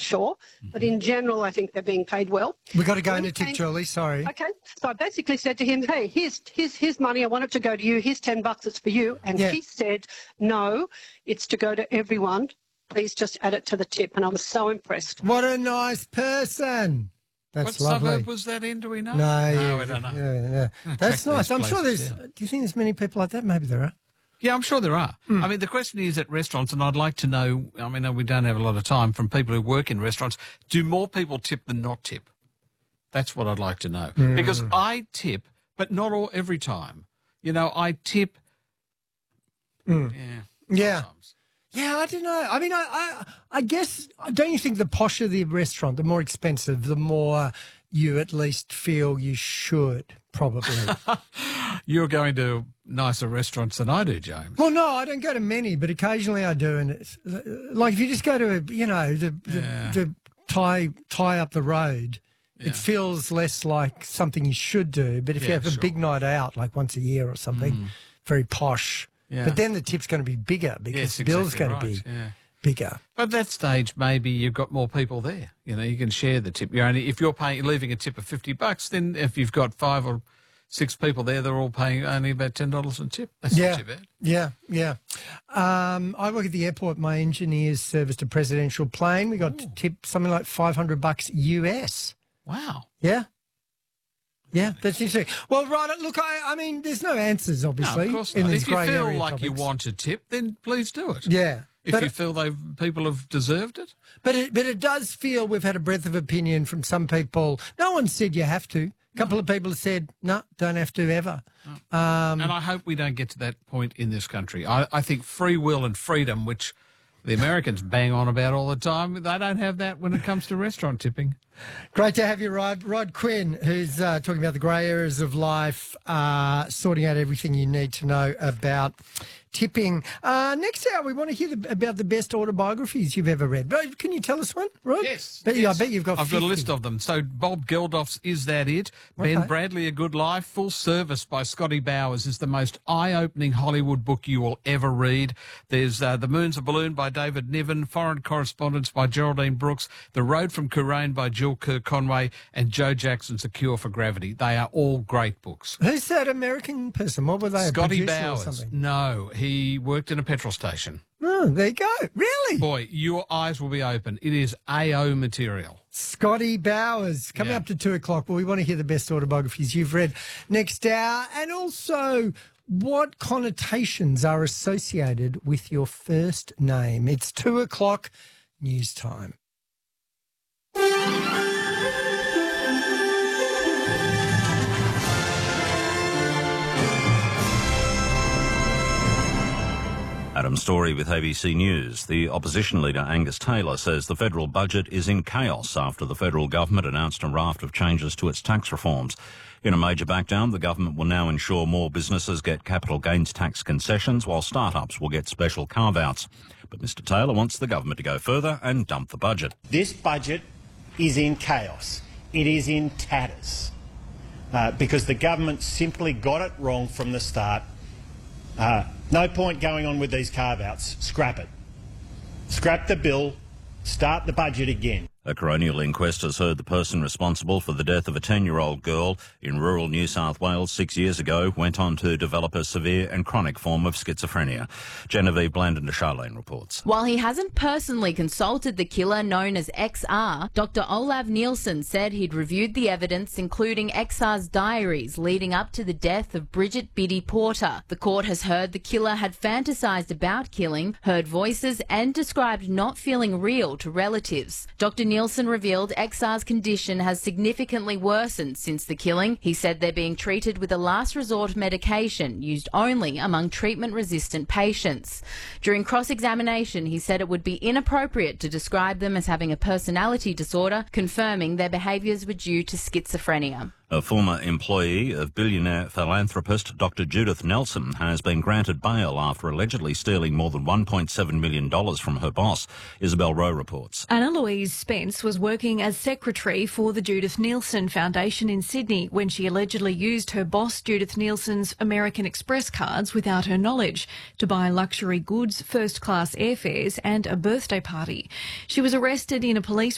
sure. But in general, I think they're being paid well. We've got to go into tip, Julie, sorry. Okay. So I basically said to him, hey, here's money. I want it to go to you. Here's $10. It's for you. And he said, no, it's to go to everyone. Please just add it to the tip. And I was so impressed. What a nice person. That's what lovely. suburb was that in? Do we know? No, we don't know. Yeah. That's nice. I'm sure there's... Do you think there's many people like that? Maybe there are. Yeah, I'm sure there are. I mean, the question is at restaurants, and I'd like to know, I mean, we don't have a lot of time, from people who work in restaurants, do more people tip than not tip? That's what I'd like to know. Because I tip, but not every time. You know, I tip... Yeah. Sometimes. Yeah, I don't know. I mean, I guess, don't you think the posher the restaurant, the more expensive, the more you at least feel you should, probably? You're going to nicer restaurants than I do, James. Well, no, I don't go to many, but occasionally I do. And it's like if you just go to, the tie up the road, it feels less like something you should do. But if you have a big night out, like once a year or something, very posh. Yeah. But then the tip's going to be bigger because the bill's going to be bigger. But at that stage, maybe you've got more people there. You know, you can share the tip. If you're leaving a tip of $50, then if you've got 5 or 6 people there, they're all paying only about $10 a tip. That's not too bad. Yeah. I work at the airport. My engineers serviced a presidential plane. We got to tip something like $500 US. Wow. Yeah. Yeah, that's interesting. Well, right, look, I mean, there's no answers, obviously. No, of course in not. these If you grey feel area like topics. you want a tip, then please do it. Yeah. If you feel people have deserved it. But it does feel we've had a breadth of opinion from some people. No one said you have to. A couple of people have said, no, don't have to ever. And I hope we don't get to that point in this country. I think free will and freedom, which the Americans bang on about all the time, they don't have that when it comes to restaurant tipping. Great to have you, Rod. Rod Quinn, who's talking about the grey areas of life, sorting out everything you need to know about tipping. Next hour, we want to hear about the best autobiographies you've ever read. Can you tell us one, Rod? Yes. I bet you've got 50. I've got a list of them. So Bob Geldof's Is That It? Okay. Ben Bradley, A Good Life. Full Service by Scotty Bowers is the most eye-opening Hollywood book you will ever read. There's The Moon's a Balloon by David Niven, Foreign Correspondence by Geraldine Brooks, The Road from Kurain by Jill Kerr Conway, and Joe Jackson's A Cure for Gravity. They are all great books. Who's that American person? What were they? Scotty a producer Bowers. or something? No, he worked in a petrol station. Oh, there you go. Really? Boy, your eyes will be open. It is AO material. Scotty Bowers, coming up to 2 o'clock. Well, we want to hear the best autobiographies you've read next hour. And also, what connotations are associated with your first name? It's 2 o'clock news time. Adam Story with ABC News. The opposition leader Angus Taylor says the federal budget is in chaos after the federal government announced a raft of changes to its tax reforms. In a major backdown, the government will now ensure more businesses get capital gains tax concessions while startups will get special carve-outs. But Mr Taylor wants the government to go further and dump the budget. This budget is in chaos. It is in tatters because the government simply got it wrong from the start. No point going on with these carve-outs. Scrap it. Scrap the bill. Start the budget again. A coronial inquest has heard the person responsible for the death of a 10-year-old girl in rural New South Wales 6 years ago went on to develop a severe and chronic form of schizophrenia. Genevieve Blandon to Charlene reports. While he hasn't personally consulted the killer known as XR, Dr. Olav Nielsen said he'd reviewed the evidence, including XR's diaries leading up to the death of Bridget Biddy Porter. The court has heard the killer had fantasized about killing, heard voices, and described not feeling real to relatives. Dr. Nielsen revealed XR's condition has significantly worsened since the killing. He said they're being treated with a last resort medication used only among treatment-resistant patients. During cross-examination, he said it would be inappropriate to describe them as having a personality disorder, confirming their behaviours were due to schizophrenia. A former employee of billionaire philanthropist Dr. Judith Nelson has been granted bail after allegedly stealing more than $1.7 million from her boss. Isabel Rowe reports. Anna Louise Spence was working as secretary for the Judith Neilson Foundation in Sydney when she allegedly used her boss Judith Neilson's American Express cards without her knowledge to buy luxury goods, first-class airfares and a birthday party. She was arrested in a police